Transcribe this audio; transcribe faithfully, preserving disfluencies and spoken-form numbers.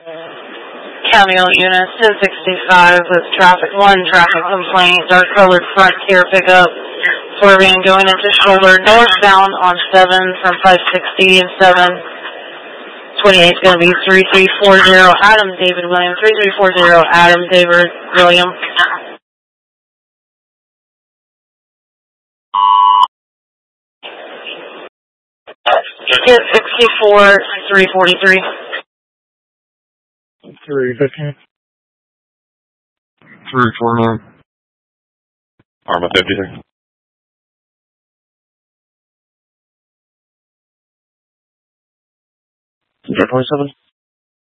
County Unit ten sixty-five with traffic, one traffic complaint, dark colored Frontier pickup, swerving going into shoulder northbound on seven from five sixty and seven twenty-eight is going to be three three four zero Adam David William, three three four zero Adam David William. Kit sixty-four three forty-three. three fifteen. three forty-nine. Arma fifty-three. twenty-seven.